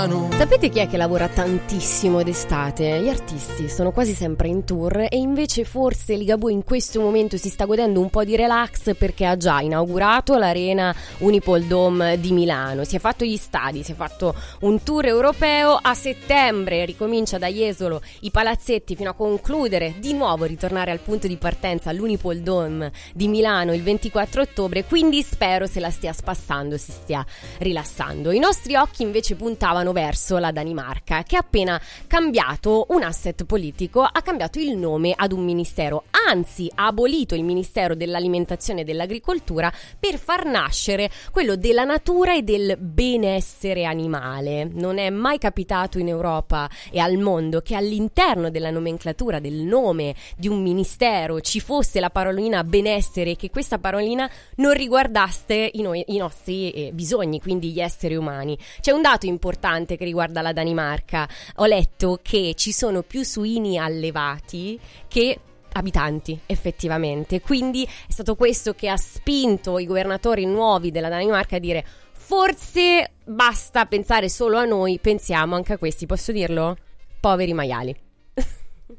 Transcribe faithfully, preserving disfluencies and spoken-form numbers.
Sapete chi è che lavora tantissimo d'estate? Gli artisti, sono quasi sempre in tour e invece forse Ligabue in questo momento si sta godendo un po' di relax perché ha già inaugurato l'Arena Unipol Dome di Milano, si è fatto gli stadi, si è fatto un tour europeo, a settembre ricomincia da Jesolo i palazzetti fino a concludere, di nuovo ritornare al punto di partenza all'Unipol Dome di Milano il ventiquattro ottobre, quindi spero se la stia spassando, si stia rilassando. I nostri occhi invece puntavano verso la Danimarca, che ha appena cambiato un asset politico, ha cambiato il nome ad un ministero, anzi ha abolito il Ministero dell'Alimentazione e dell'Agricoltura per far nascere quello della natura e del benessere animale. Non è mai capitato in Europa e al mondo che all'interno della nomenclatura del nome di un ministero ci fosse la parolina benessere e che questa parolina non riguardasse i, noi, i nostri eh, bisogni, quindi gli esseri umani. C'è un dato importante che riguarda la Danimarca. Ho letto che ci sono più suini allevati che abitanti effettivamente, quindi è stato questo che ha spinto i governatori nuovi della Danimarca a dire: forse basta pensare solo a noi, pensiamo anche a questi. Posso dirlo? Poveri maiali.